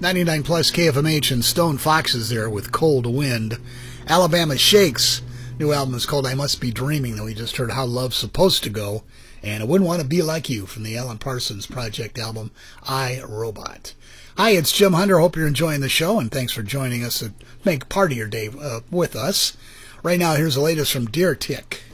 99 plus KFMH and Stone Foxes there with Cold Wind. Alabama Shakes. New album is called I Must Be Dreaming, though we just heard How Love's Supposed to Go. And I Wouldn't Want to Be Like You from the Alan Parsons Project album, I, Robot. Hi, it's Jim Hunter. Hope you're enjoying the show, and thanks for joining us and make part of your day with us. Right now, here's the latest from Deer Tick.